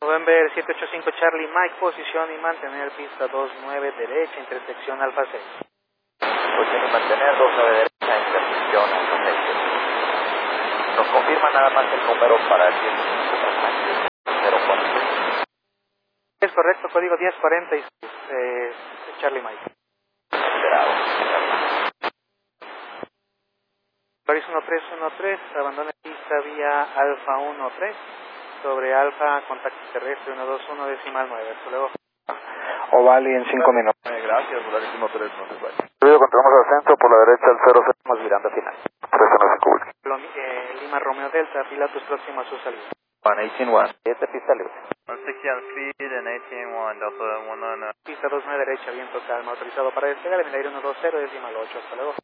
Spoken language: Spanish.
November 785 Charlie Mike, posición y mantener pista 29 derecha, intersección Alfa 6. Posición y mantener 29 derecha, intersección Alfa 6. Nos confirma nada más el número para el 04. Es correcto, código 1046, Charlie Mike. Esperado. Paris 1313, abandone pista vía Alfa 13, sobre Alfa, contacto terrestre 121 decimal 9, hasta luego. Ovali en 5 minutos. Gracias, Volaris 13, no se vaya. Ruido, controlamos ascenso por la derecha al 00. Estamos mirando final. 3 no se cubre. Lima Romeo Delta, Pilatus próximo a su salida. 118-1. 7 pista libre. 160 on speed and 18-1, Delta 19. Pista 29 derecha, viento calma, autorizado para despegar en el aire 120 decimal 8, hasta luego.